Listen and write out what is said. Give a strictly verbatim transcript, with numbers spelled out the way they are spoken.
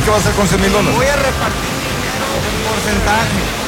¿qué va a hacer con cien mil dólares? Voy a repartir dinero en porcentaje.